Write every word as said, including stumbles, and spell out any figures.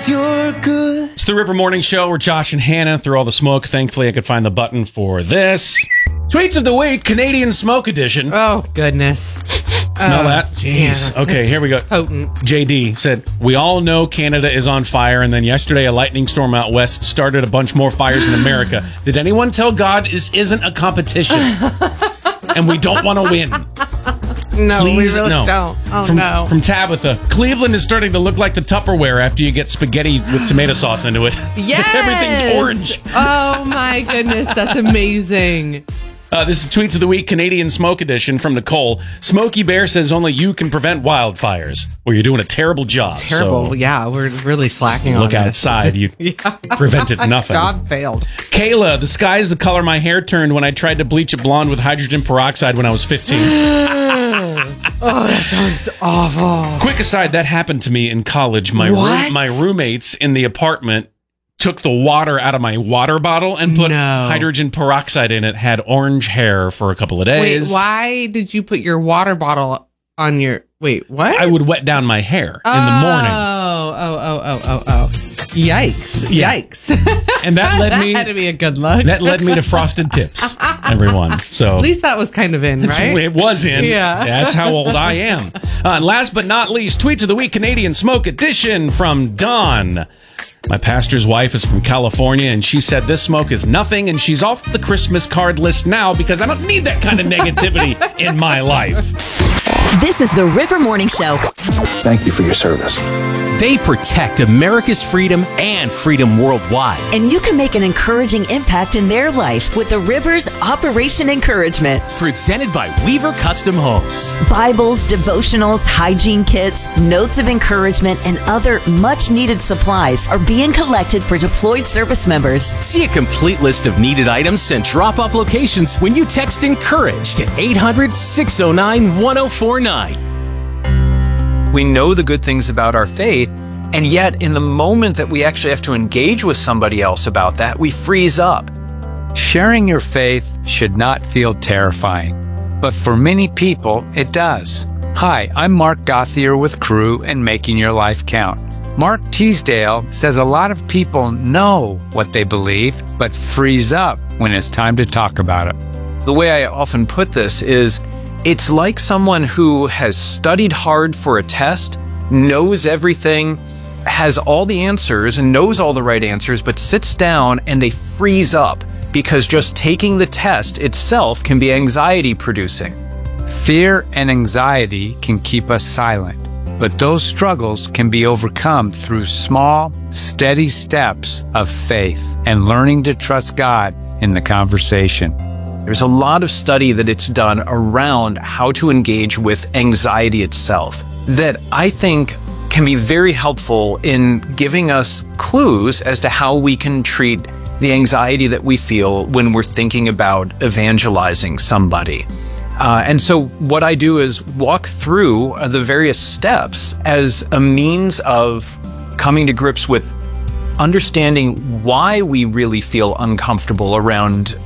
'cause you're good. It's the River Morning Show where Josh and Hannah through all the smoke. Thankfully, I could find the button for this. Tweets of the week, Canadian Smoke Edition. Oh, goodness. Smell Oh, that? Jeez. yeah, Okay, it's here we go. Potent. J D said, we all know Canada is on fire, and then yesterday a lightning storm out west started a bunch more fires in America. Did anyone tell God this isn't a competition? And we don't want to win. No, Please, we really no. don't. Oh, from, no. From Tabitha, Cleveland is starting to look like the Tupperware after you get spaghetti with tomato sauce into it. Yes! Everything's orange. Oh, my goodness. That's amazing. Uh, this is Tweets of the Week, Canadian Smoke Edition from Nicole. Smokey Bear says only you can prevent wildfires. Well, you're doing a terrible job. Terrible. So yeah, we're really slacking on look this. outside. You Yeah. prevented nothing. Job failed. Kayla, the sky is the color my hair turned when I tried to bleach it blonde with hydrogen peroxide when I was fifteen. Oh, that sounds awful. Quick aside, that happened to me in college. My What? room, my roommates in the apartment took the water out of my water bottle and put No. hydrogen peroxide in it. Had orange hair for a couple of days. Wait, why did you put your water bottle on your... Wait, what? I would wet down my hair oh, in the morning. Oh, oh, oh, oh, oh, oh. Yikes. Yeah. Yikes. And that led that me had to be a good look. that led me to frosted tips, everyone. So At least that was kind of in, That's- right? it was in. Yeah. That's how old I am. Uh, and last but not least, Tweets of the Week, Canadian Smoke Edition from Dawn. My pastor's wife is from California, and she said this smoke is nothing, and she's off the Christmas card list now because I don't need that kind of negativity in my life. This is the River Morning Show. Thank you for your service. They protect America's freedom and freedom worldwide. And you can make an encouraging impact in their life with the River's Operation Encouragement. Presented by Weaver Custom Homes. Bibles, devotionals, hygiene kits, notes of encouragement, and other much-needed supplies are being collected for deployed service members. See a complete list of needed items and drop-off locations when you text ENCOURAGE to eight hundred, six oh nine, one oh four nine. We know the good things about our faith, and yet in the moment that we actually have to engage with somebody else about that, we freeze up. Sharing your faith should not feel terrifying, but for many people, it does. Hi, I'm Mark Gothier with Crew and Making Your Life Count. Mark Teasdale says a lot of people know what they believe, but freeze up when it's time to talk about it. The way I often put this is, it's like someone who has studied hard for a test, knows everything, has all the answers and knows all the right answers, but sits down and they freeze up because just taking the test itself can be anxiety producing. Fear and anxiety can keep us silent, but those struggles can be overcome through small, steady steps of faith and learning to trust God in the conversation. There's a lot of study that it's done around how to engage with anxiety itself that I think can be very helpful in giving us clues as to how we can treat the anxiety that we feel when we're thinking about evangelizing somebody. Uh, and so what I do is walk through the various steps as a means of coming to grips with understanding why we really feel uncomfortable around